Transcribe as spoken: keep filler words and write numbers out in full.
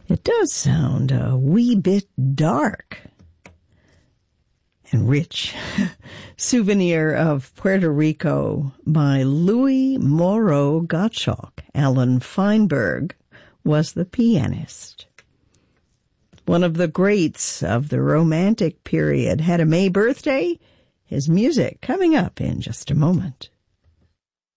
It does sound a wee bit dark and rich. Souvenir of Puerto Rico by Louis Moreau Gottschalk. Alan Feinberg was the pianist. One of the greats of the Romantic period had a May birthday. His music coming up in just a moment.